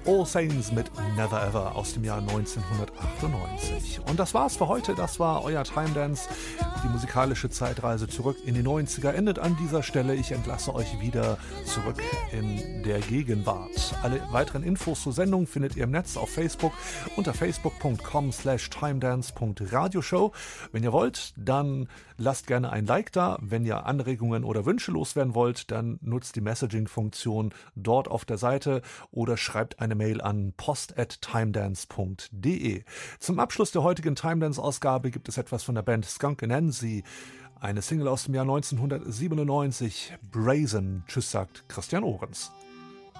All Saints mit Never Ever aus dem Jahr 1998. Und das war's für heute. Das war euer Time Dance. Die musikalische Zeitreise zurück in die 90er endet an dieser Stelle. Ich entlasse euch wieder zurück in der Gegenwart. Alle weiteren Infos zur Sendung findet ihr im Netz auf Facebook unter facebook.com/timedance.radioshow. Wenn ihr wollt, dann lasst gerne ein Like da. Wenn ihr Anregungen oder Wünsche loswerden wollt, dann nutzt die Messaging-Funktion dort auf der Seite oder schreibt eine Mail an post@timedance.de. Zum Abschluss der heutigen Timedance-Ausgabe gibt es etwas von der Band Skunk Anansie. Eine Single aus dem Jahr 1997, Brazen. Tschüss, sagt Christian Ohrens.